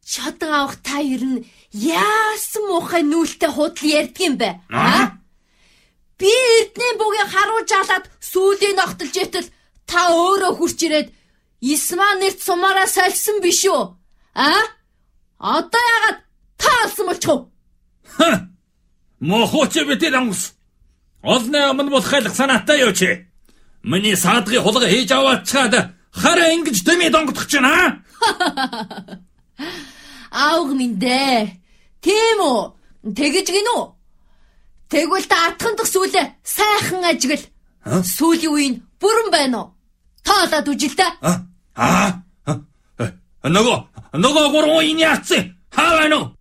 Шодан авах та ер нь яасан муухай нүүлтэй худал ярьдаг юм бэ? Би Эрдэнэ бүгийн харуу жалаад сүүлийн огтолж ятал та өөрөө хурч ирээд Исмаа нэрт сумаараа сольсон биш үү? Одоо яагаад та алсан болчихов? Мохоч битэн ангус. Олны өмнө бол хайлах санаатай юу чи? Миний саадгын хулга хийж аваачаад хараа ингэж дэми донгодох чинь Аав минь дээ. Тийм үү? Тэгэж гинүү. Тэгвэл та атхан дах сүүлээ сайхан ажигл. Сүүлийн үеийн бүрэн байна уу? Таалаад үжилтэ. Нөгөө гурван үеийн яатсан. Хаа байна уу?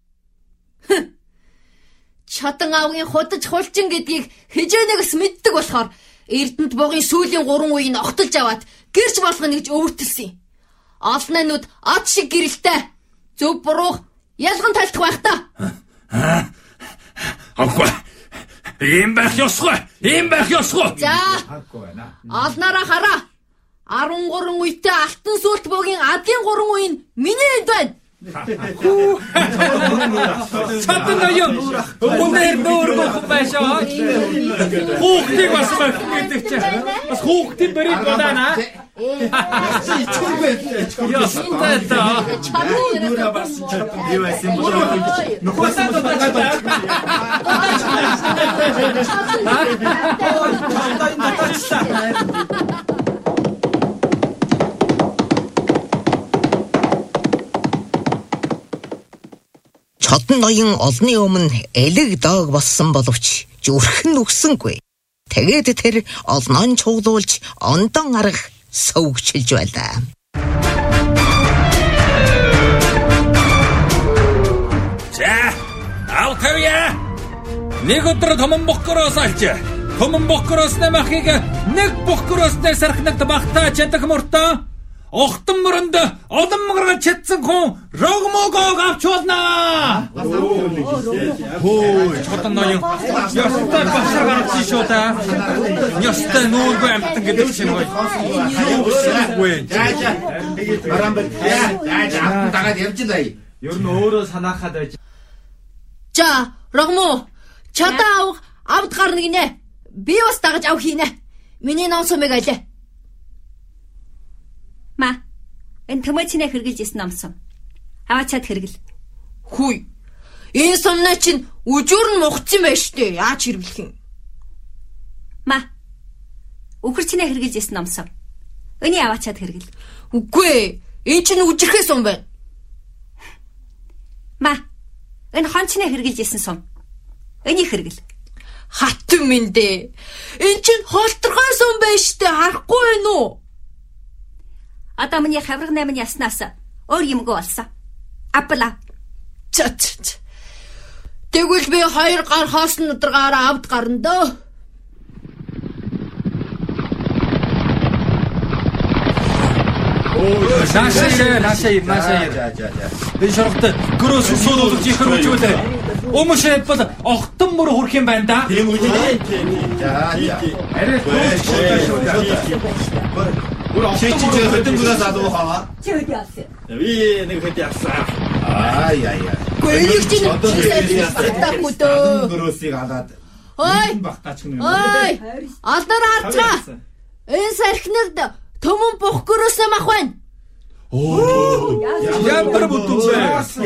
Чадан аавын худаж хулчин гэдгийг хижээнээс мэддэг болохоор Эрдэнэт бугийн сүүлийн 3 үеийг огтолж аваад гэрж болгоно гэж өвөртөлсөн. Олнонууд ад шиг гэрэлтэй. Зөв буруу ялган талтах байх та. Аггүй. Ийм байх ёсгүй. За. Олнороо хараа. 13 үетэй алтан сүлт бугийн адгийн 3 үеийн миний энд байна. Чадан аяа. Өнөр нөөргөх байшаа. Хүүхдийг бас мэддэг чи. Бас хүүхдийн бэрийг бодана. Ястай та. Нүрэ бас юу байсан бол нөхөсөө Чадан ноён олны өмнө элэг дог болсон боловч зүрхэн үгсэнгүй. Тэгээд тэр олноон чуулуулж ондон арга сөвгчилж байлаа. За, аутавья. Нэг өдөр томон бохкороос алж. Томон бохкороос нэмахыг нэг бохкороос сархнагт багтаа чадах мөртөө. Охтон мөрөнд олон мөрөнд чадсан хүн рогмогог авч болно. Хөөе, чадан ноён. Ястай башаа гарсан шүү да. Ястай нүүргүй амтан гэдэг чинь гоё. За. Барамбар. За, дагаад явж лай. Ер нь өөрөө санаахад байж. За, рогмо. Чадан авд гарна гинэ. Би бас дагаж ав хийнэ. Миний ном сумыг аль. Ма, энэ төмөчнээ хэрглэж исэн номсон. Аваачаад хэрэгэл. Хүй. Энэ сумнаа чинь үжүүр нь мухцсан байж штэ. Яаж хэрглэх юм? Ма. Үхэрчнээ хэрглэж исэн номсон. Өний аваачаад хэрэгэл. Үгүй. Энэ чинь үжирхээ сум байна. Ма. Энэ хончнээ хэрглэж исэн сум. Өний хэрэгэл. Хатан минь дээ. Энэ чинь холторгой сум байж штэ. Харахгүй байна уу? Одоо миний хавраг 8 яснаас өөр юмгүй болсон. Апла. Тэгвэл би 2 гар хоосон өдргаараа авд гарна дөө. Нашаа. Би шорогт гөрөөс суулуулж ихэрүүлээ. Өмөшөө бол огтон мөр хүрх юм байна да. Тийм үү? За. Арай Чи хөдөн гүрээс адуу хаа. Чи хөдөө яасан. Би нэг хөдөө яасан. Яа. Гүйлэг чинь таахгүй дөө. Гүрөөсийг алаад. Ой. Багтаач гэнэ. Ой. Алдаараа харцгаа. Энэ сархинад төмөн бух гөрөөс мах байна. Ямар бүдүүн бэ?